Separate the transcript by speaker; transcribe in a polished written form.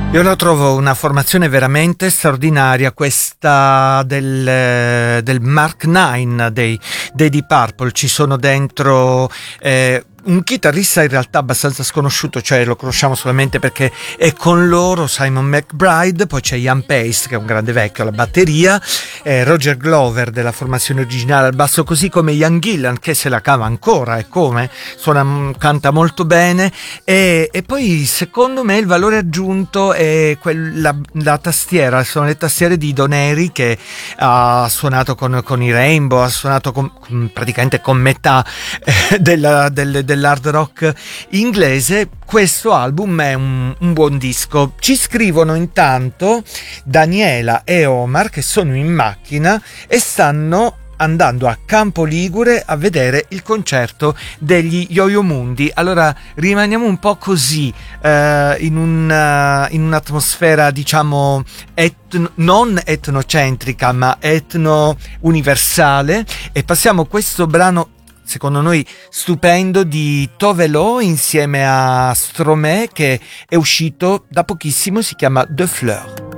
Speaker 1: Io la trovo una formazione veramente straordinaria, questa del Mark 9 dei Deep Purple. Ci sono dentro un chitarrista in realtà abbastanza sconosciuto, cioè lo conosciamo solamente perché è con loro Simon McBride, poi c'è Ian Pace che è un grande vecchio alla batteria, Roger Glover della formazione originale al basso, così come Ian Gillan che se la cava ancora e come suona, canta molto bene, e poi secondo me il valore aggiunto è la tastiera, sono le tastiere di Don Airey, che ha suonato con i Rainbow, ha suonato praticamente con metà dell'hard rock inglese. Questo album è un buon disco. Ci scrivono intanto Daniela e Omar che sono in macchina e stanno andando a Campo Ligure a vedere il concerto degli Yo-Yo Mundi. Allora rimaniamo un po' così in un'atmosfera diciamo non etnocentrica ma etno-universale, e passiamo questo brano secondo noi stupendo di Tove Lo insieme a Stromae, che è uscito da pochissimo, si chiama De Fleur.